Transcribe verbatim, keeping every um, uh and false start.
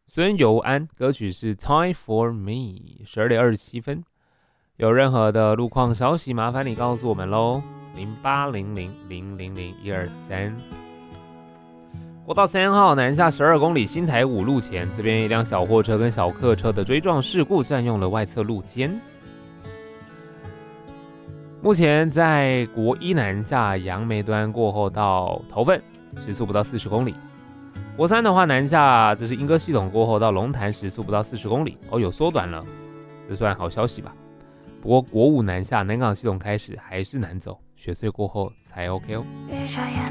孙尤安，歌曲是 Time for Me， 十二点二十七分。有任何的路况消息，麻烦你告诉我们咯，零八零零零零零一二三。国道三号南下十二公里，新台五路前，这边一辆小货车跟小客车的追撞事故占用了外侧路肩。目前在国一南下杨梅端过后到头份，时速不到四十公里。国三的话南下，这是莺歌系统过后到龙潭，时速不到四十公里，哦，有缩短了，这算好消息吧。不过国五南下南港系统开始还是难走，雪隧过后才 OK 哦。